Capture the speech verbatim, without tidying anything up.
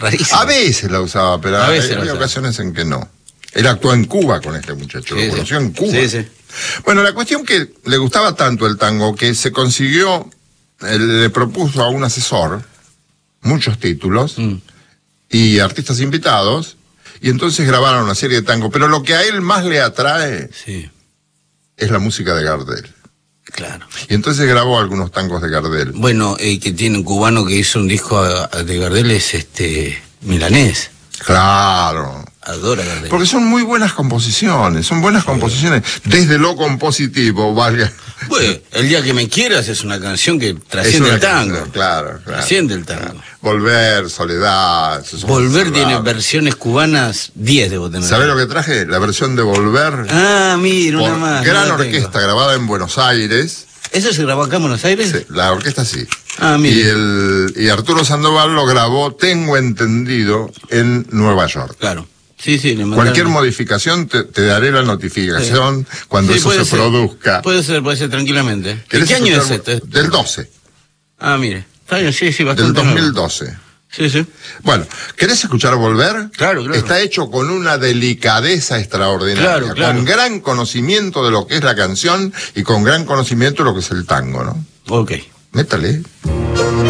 rarísimo. A veces la usaba, pero A hay, veces hay la ocasiones en que no. Él actuó en Cuba con este muchacho, Sí, lo conoció sí. en Cuba. Sí, sí. Bueno, la cuestión que le gustaba tanto el tango que se consiguió, él le propuso a un asesor muchos títulos Mm. y artistas invitados, y entonces grabaron una serie de tango. Pero lo que a él más le atrae Sí, es la música de Gardel. claro. Y entonces grabó algunos tangos de Gardel. Bueno, el que tiene un cubano que hizo un disco a- a- de Gardel es este Milanés. Claro. Adora Gardel. Porque son muy buenas composiciones, son buenas composiciones. Desde lo compositivo, valga. Bueno, El día que me quieras es una canción que Es trasciende una el tango. canción, Claro, claro. Trasciende el tango. Claro. Volver, Soledad. esos son Volver tiene insalvables. versiones cubanas, diez debo tener. ¿Sabés lo que traje? La versión de Volver. Ah, mira, una por más. gran no la tengo. orquesta grabada en Buenos Aires. ¿Eso se grabó acá en Buenos Aires? Sí, la orquesta sí. Ah, mira. Y, el, y Arturo Sandoval lo grabó, tengo entendido, en Nueva York. Claro. Sí, sí, le mandaron. Cualquier modificación te, te daré la notificación cuando Sí, eso puede se ser. produzca. Puede ser, puede ser tranquilamente. ¿De ¿Querés qué año es escuchar? este? Del doce, Ah, mire. Está bien, sí, sí, del bastante dos nuevo. mil doce. Sí, sí. Bueno, ¿querés escuchar Volver? Claro, claro. Está hecho con una delicadeza extraordinaria, Claro, claro. con gran conocimiento de lo que es la canción y con gran conocimiento de lo que es el tango, ¿no? Ok. Métale.